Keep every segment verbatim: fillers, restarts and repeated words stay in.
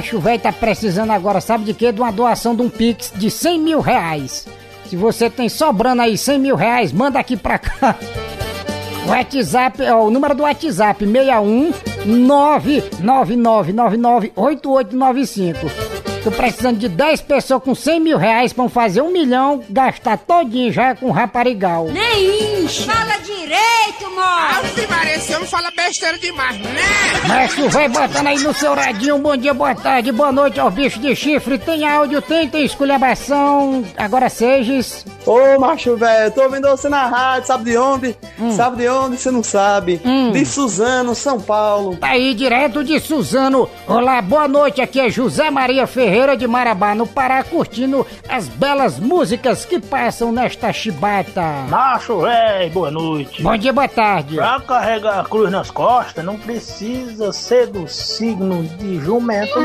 macho velho tá precisando agora, sabe de quê? De uma doação de um Pix de cem mil reais. Se você tem sobrando aí cem mil reais, manda aqui pra cá. O WhatsApp, ó, o número do WhatsApp, seis um nove nove nove nove nove oito oito nove cinco. Tô precisando de dez pessoas com cem mil reais pra fazer um milhão, gastar todinho já com raparigal. Nem incha! Fala direito, moço! Ave Maria, esse homem fala besteira demais, né? Mas tu vai botando aí no seu radinho, bom dia, boa tarde, boa noite ao bicho de chifre. Tem áudio, tem, tem esculhambação. Agora Seges. Ô, macho velho, tô ouvindo você na rádio, sabe de onde? Hum. Sabe de onde? Você não sabe. Hum. De Suzano, São Paulo. Tá aí, direto de Suzano. Olá, boa noite, aqui é José Maria Ferreira de Marabá, no Pará, curtindo as belas músicas que passam nesta chibata. Macho velho, boa noite. Bom dia, boa tarde. Pra carregar a cruz nas costas, não precisa ser do signo de jumento,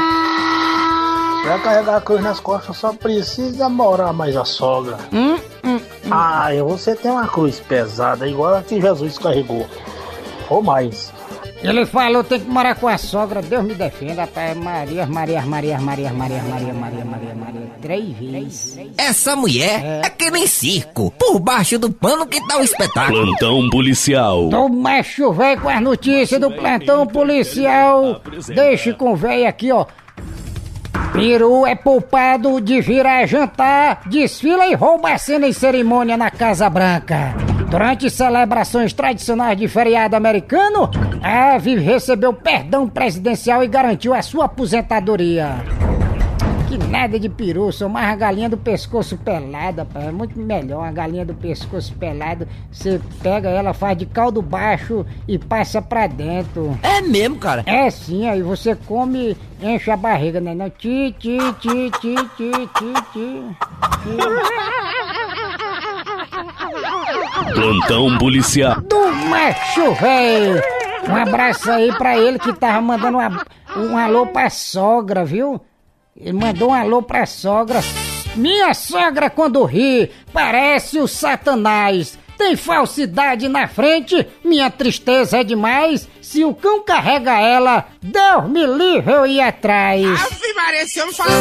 não. Pra carregar a cruz nas costas só precisa morar mais a sogra. Hum, hum, hum. Ah, você tem uma cruz pesada, igual a que Jesus carregou. Ou mais. Ele falou, tem que morar com a sogra, Deus me defenda, pai. Maria, Maria, Maria, Maria, Maria, Maria, Maria, Maria, Maria, três vezes. Essa mulher é, é que nem circo, por baixo do pano que tá o espetáculo. Plantão policial. Tô macho velho com as notícias do plantão policial. Deixe com o velho aqui, ó. Peru é poupado de vir a jantar, desfila e rouba a cena em cerimônia na Casa Branca. Durante celebrações tradicionais de feriado americano, a Aviv recebeu perdão presidencial e garantiu a sua aposentadoria. Que nada de peru, sou mais a galinha do pescoço pelada, pá. É muito melhor uma galinha do pescoço pelado. Você pega ela, faz de caldo baixo e passa pra dentro. É mesmo, cara? É sim, aí você come, enche a barriga, né? Não, ti, ti, ti, ti, ti, ti, ti. Plantão policial. Do macho velho. Um abraço aí pra ele que tava mandando uma, um alô pra sogra, viu? Ele mandou um alô pra sogra. Minha sogra quando ri parece o Satanás. Tem falsidade na frente, minha tristeza é demais. Se o cão carrega ela, Deus me livre eu ir atrás. Ave Maria, esse homem fala